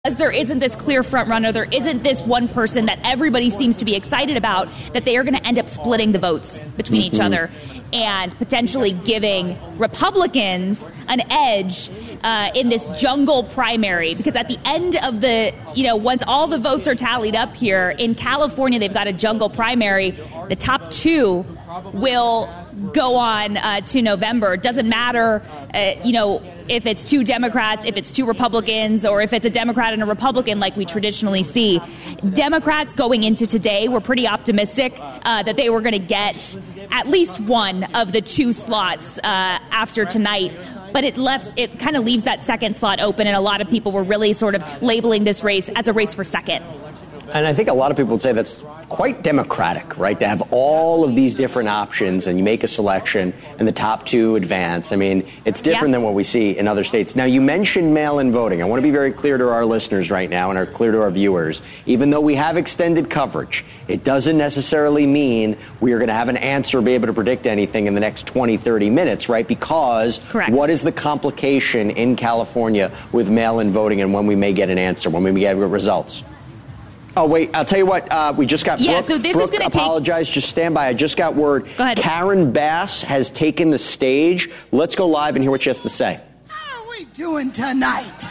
As there isn't this clear front runner, there isn't this one person that everybody seems to be excited about, that they are going to end up splitting the votes between each other and potentially giving Republicans an edge in this jungle primary. Because at the end of the, once all the votes are tallied up here, in California, they've got a jungle primary. The top two will go on to November. It doesn't matter, if it's two Democrats, if it's two Republicans, or if it's a Democrat and a Republican like we traditionally see. Democrats going into today were pretty optimistic that they were going to get at least one of the two slots after tonight. But it kind of leaves that second slot open, and a lot of people were really sort of labeling this race as a race for second. And I think a lot of people would say that's quite democratic, right, to have all of these different options and you make a selection and the top two advance. I mean, it's different than what we see in other states. Now, you mentioned mail-in voting. I want to be very clear to our listeners right now and clear to our viewers. Even though we have extended coverage, it doesn't necessarily mean we are going to have an answer or be able to predict anything in the next 20, 30 minutes, right? Because what is the complication in California with mail-in voting and when we may get an answer, when we may get results? Oh, wait, I'll tell you what, we just got Brooke. So this is going to apologize, just stand by. I just got word. Go ahead. Karen Bass has taken the stage. Let's go live and hear what she has to say. How are we doing tonight?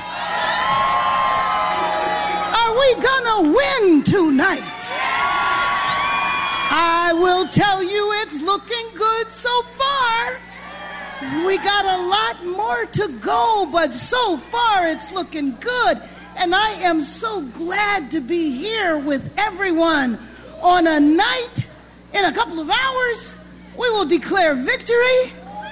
Are we going to win tonight? I will tell you it's looking good so far. We got a lot more to go, but so far it's looking good. And I am so glad to be here with everyone on a night. In a couple of hours, we will declare victory.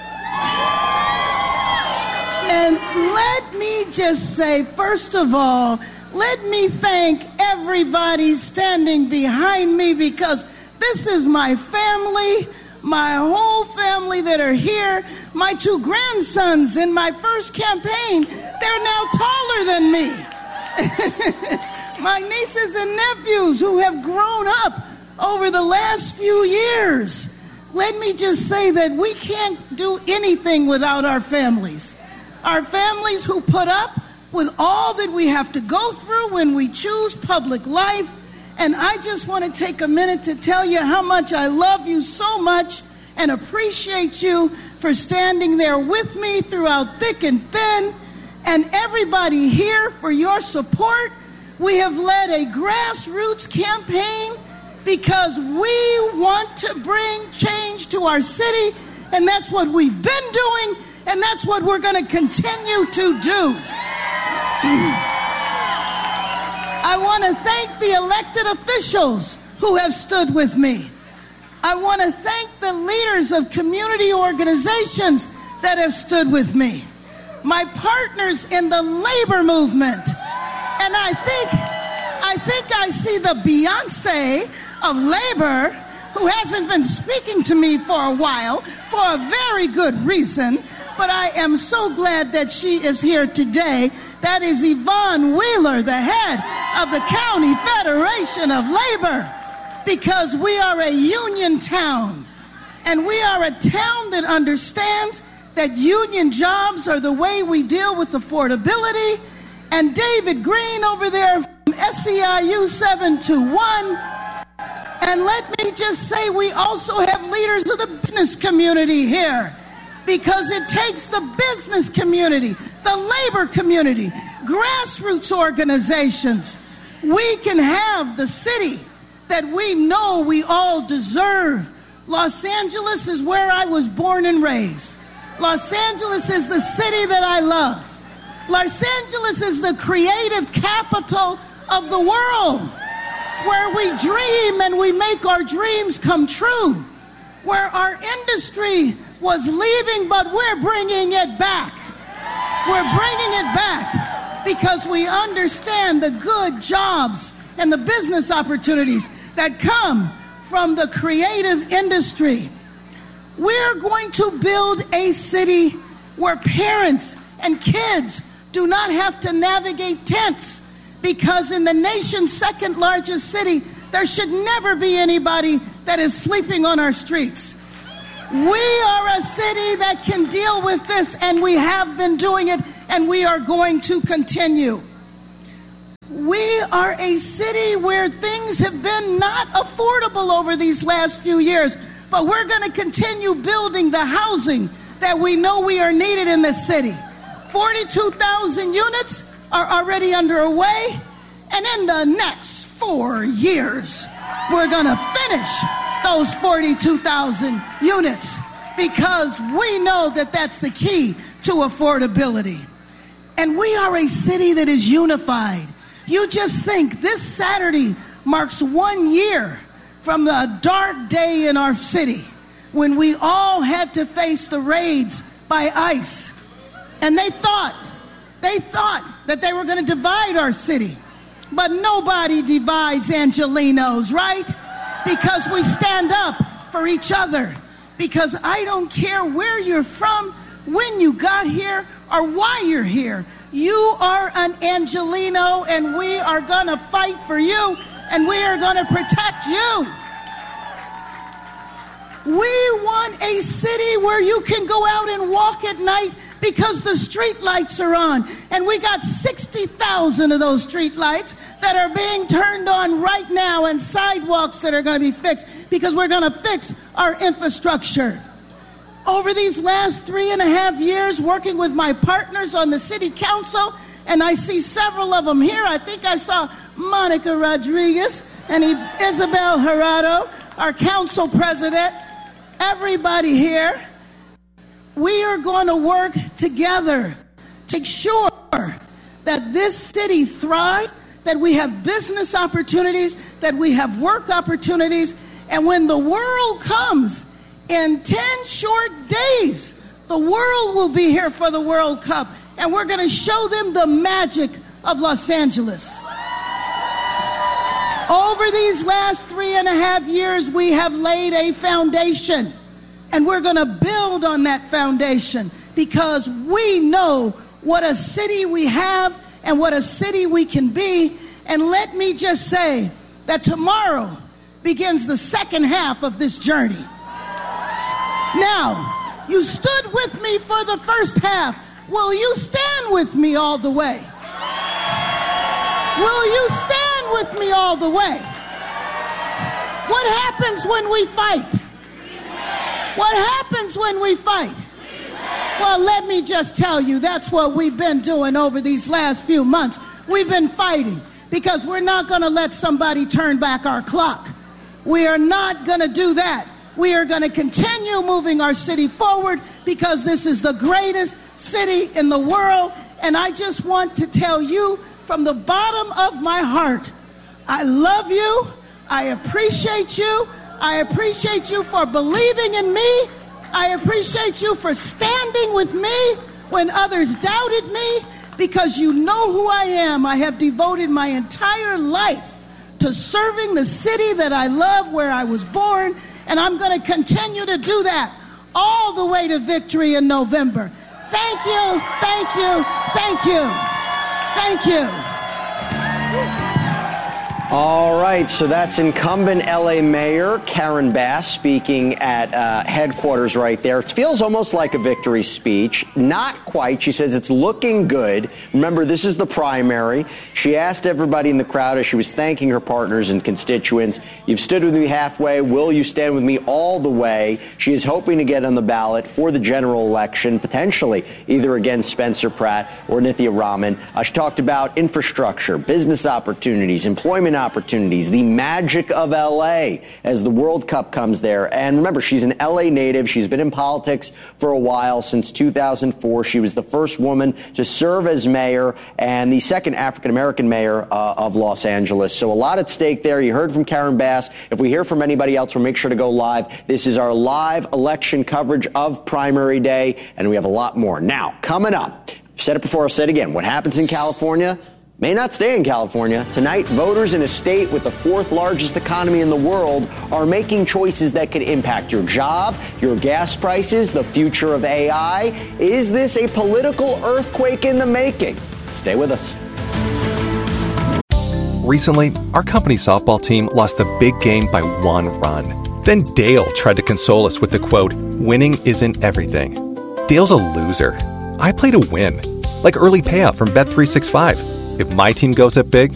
And let me just say, first of all, let me thank everybody standing behind me, because this is my family, my whole family that are here. My two grandsons in my first campaign, they're now taller than me. My nieces and nephews who have grown up over the last few years. Let me just say that we can't do anything without our families. Our families who put up with all that we have to go through when we choose public life. And I just want to take a minute to tell you how much I love you so much and appreciate you for standing there with me throughout thick and thin. And everybody here for your support. We have led a grassroots campaign because we want to bring change to our city, and that's what we've been doing, and that's what we're going to continue to do. I want to thank the elected officials who have stood with me. I want to thank the leaders of community organizations that have stood with me. My partners in the labor movement. And I think I see the Beyonce of labor, who hasn't been speaking to me for a while for a very good reason, but I am so glad that she is here today. That is Yvonne Wheeler, the head of the County Federation of Labor, because we are a union town, and we are a town that understands that union jobs are the way we deal with affordability. And David Green over there from SEIU 721. And let me just say, we also have leaders of the business community here, because it takes the business community, the labor community, grassroots organizations. We can have the city that we know we all deserve. Los Angeles is where I was born and raised. Los Angeles is the city that I love. Los Angeles is the creative capital of the world, where we dream and we make our dreams come true, where our industry was leaving, but we're bringing it back. We're bringing it back because we understand the good jobs and the business opportunities that come from the creative industry. We're going to build a city where parents and kids do not have to navigate tents, because in the nation's second largest city, there should never be anybody that is sleeping on our streets. We are a city that can deal with this, and we have been doing it, and we are going to continue. are a city where things have been not affordable over these last few years, but we're going to continue building the housing that we know we are needed in this city. 42,000 units are already underway, and in the next 4 years, we're going to finish those 42,000 units because we know that that's the key to affordability. And we are a city that is unified. You just think this Saturday marks 1 year from the dark day in our city when we all had to face the raids by ICE. And they thought that they were going to divide our city. But nobody divides Angelenos, right? Because we stand up for each other. Because I don't care where you're from, when you got here, or why you're here. You are an Angeleno, and we are going to fight for you, and we are going to protect you. We want a city where you can go out and walk at night because the street lights are on. And we got 60,000 of those street lights that are being turned on right now, and sidewalks that are going to be fixed because we're going to fix our infrastructure. Over these last 3.5 years, working with my partners on the city council, and I see several of them here. I think I saw Monica Rodriguez and Isabel Gerardo, our council president, everybody here. We are going to work together to ensure that this city thrives, that we have business opportunities, that we have work opportunities, and when the world comes, in 10 short days, the world will be here for the World Cup, and we're going to show them the magic of Los Angeles. Over these last 3.5 years, we have laid a foundation, and we're going to build on that foundation because we know what a city we have and what a city we can be. And let me just say that tomorrow begins the second half of this journey. Now, you stood with me for the first half. Will you stand with me all the way? Will you stand with me all the way? What happens when we fight? What happens when we fight? Well, let me just tell you, that's what we've been doing over these last few months. We've been fighting because we're not going to let somebody turn back our clock. We are not going to do that. We are going to continue moving our city forward because this is the greatest city in the world. And I just want to tell you from the bottom of my heart, I love you. I appreciate you. I appreciate you for believing in me. I appreciate you for standing with me when others doubted me because you know who I am. I have devoted my entire life to serving the city that I love, where I was born. And I'm going to continue to do that all the way to victory in November. Thank you, thank you, thank you, thank you. All right, so that's incumbent LA Mayor Karen Bass speaking at headquarters right there. It feels almost like a victory speech. Not quite. She says it's looking good. Remember, this is the primary. She asked everybody in the crowd as she was thanking her partners and constituents, you've stood with me halfway. Will you stand with me all the way? She is hoping to get on the ballot for the general election, potentially either against Spencer Pratt or Nithya Raman. She talked about infrastructure, business opportunities, employment opportunities, the magic of L.A. as the World Cup comes there. And remember, she's an L.A. native. She's been in politics for a while, since 2004. She was the first woman to serve as mayor and the second African-American mayor of Los Angeles. So a lot at stake there. You heard from Karen Bass. If we hear from anybody else, we'll make sure to go live. This is our live election coverage of primary day, and we have a lot more. Now, coming up, I've said it before, I'll say it again. What happens in California may not stay in California. Tonight, voters in a state with the fourth largest economy in the world are making choices that could impact your job, your gas prices, the future of AI. Is this a political earthquake in the making? Stay with us. Recently, our company's softball team lost the big game by 1 run. Then Dale tried to console us with the quote, "Winning isn't everything." Dale's a loser. I play to win, like early payout from Bet365. If my team goes up big,